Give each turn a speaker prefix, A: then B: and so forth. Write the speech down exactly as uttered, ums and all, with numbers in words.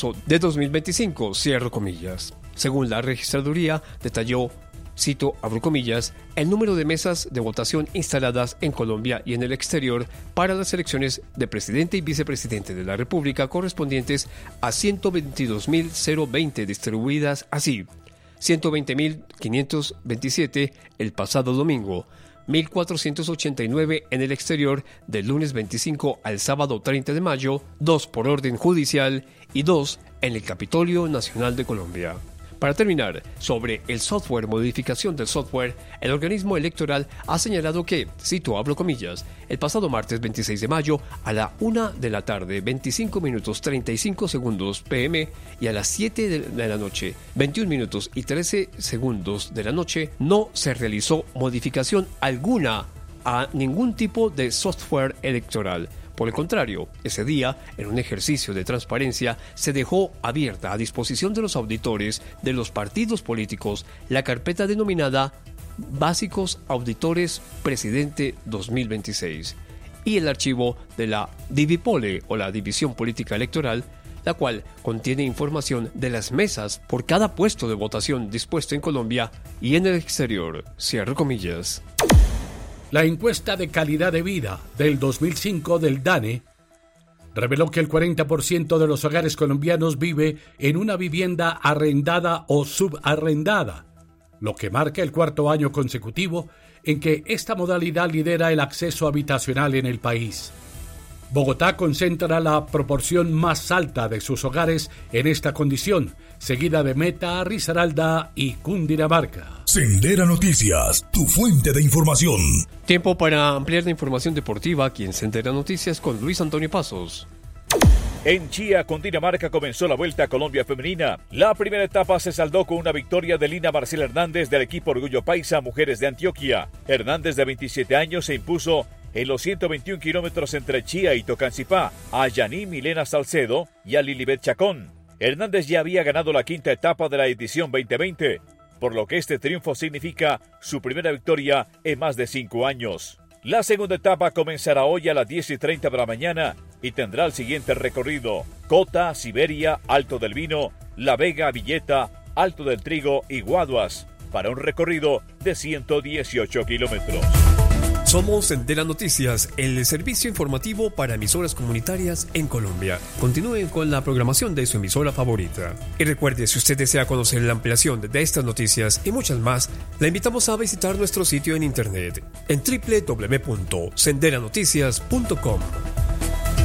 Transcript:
A: marzo de dos mil veinticinco, cierro comillas. Según la registraduría, detalló, cito, abro comillas, el número de mesas de votación instaladas en Colombia y en el exterior para las elecciones de presidente y vicepresidente de la República correspondientes a ciento veintidós mil veinte distribuidas así: ciento veinte mil quinientos veintisiete el pasado domingo, mil cuatrocientos ochenta y nueve en el exterior del lunes veinticinco al sábado treinta de mayo, dos por orden judicial y dos en el Capitolio Nacional de Colombia. Para terminar, sobre el software, modificación del software, el organismo electoral ha señalado que, cito, abro comillas, el pasado martes veintiséis de mayo a la una de la tarde, veinticinco minutos treinta y cinco segundos P M y a las siete de la noche, veintiún minutos y trece segundos de la noche, no se realizó modificación alguna a ningún tipo de software electoral. Por el contrario, ese día, en un ejercicio de transparencia, se dejó abierta a disposición de los auditores de los partidos políticos la carpeta denominada Básicos Auditores Presidente dos mil veintiséis y el archivo de la Divipole o la División Política Electoral, la cual contiene información de las mesas por cada puesto de votación dispuesto en Colombia y en el exterior. Cierro comillas.
B: La encuesta de calidad de vida del dos mil cinco del DANE reveló que el cuarenta por ciento de los hogares colombianos vive en una vivienda arrendada o subarrendada, lo que marca el cuarto año consecutivo en que esta modalidad lidera el acceso habitacional en el país. Bogotá concentra la proporción más alta de sus hogares en esta condición, seguida de Meta, Risaralda y Cundinamarca.
C: Sendera Noticias, tu fuente de información.
A: Tiempo para ampliar la información deportiva aquí en Sendera Noticias con Luis Antonio Pasos.
D: En Chía, Cundinamarca, comenzó la Vuelta a Colombia femenina. La primera etapa se saldó con una victoria de Lina Marcela Hernández del equipo Orgullo Paisa Mujeres de Antioquia. Hernández, de veintisiete años, se impuso en los ciento veintiún kilómetros entre Chía y Tocancipá a Yaní Milena Salcedo y a Lilibet Chacón. Hernández ya había ganado la quinta etapa de la edición veinte veinte, por lo que este triunfo significa su primera victoria en más de cinco años. La segunda etapa comenzará hoy a las diez y treinta de la mañana y tendrá el siguiente recorrido: Cota, Siberia, Alto del Vino, La Vega, Villeta, Alto del Trigo y Guaduas, para un recorrido de ciento dieciocho kilómetros.
A: Somos Sendera Noticias, el servicio informativo para emisoras comunitarias en Colombia. Continúen con la programación de su emisora favorita. Y recuerde, si usted desea conocer la ampliación de estas noticias y muchas más, la invitamos a visitar nuestro sitio en internet en doble u doble u doble u punto sendera noticias punto com.